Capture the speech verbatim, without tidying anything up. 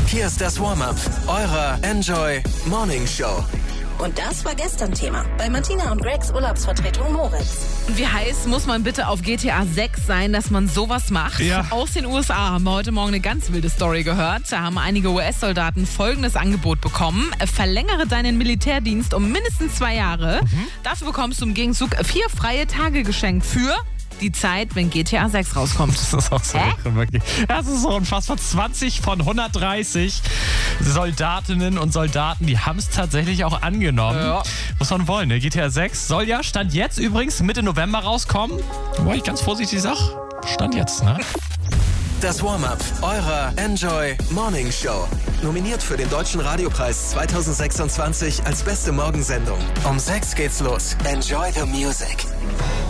Hier ist das Warm-Up eurer Enjoy Morning Show. Und das war gestern Thema bei Martina und Gregs Urlaubsvertretung Moritz. Wie heiß muss man bitte auf G T A sechs sein, dass man sowas macht? Ja. Aus den U S A haben wir heute Morgen eine ganz wilde Story gehört. Da haben einige U S-Soldaten folgendes Angebot bekommen. Verlängere deinen Militärdienst um mindestens zwei Jahre. Mhm. Dafür bekommst du im Gegenzug vier freie Tage geschenkt für die Zeit, wenn G T A sechs rauskommt. Das ist auch so Hä? irre, wirklich. Das ist so unfassbar. zwanzig von hundertdreißig Soldatinnen und Soldaten, die haben es tatsächlich auch angenommen. Ja. Muss man wollen, ne? G T A sechs soll ja, Stand jetzt übrigens, Mitte November rauskommen. Wobei ich ganz vorsichtig sag, Stand jetzt, ne? Das Warm-Up eurer Enjoy Morning Show. Nominiert für den Deutschen Radiopreis zwanzig sechsundzwanzig als beste Morgensendung. Um sechs geht's los. Enjoy the music.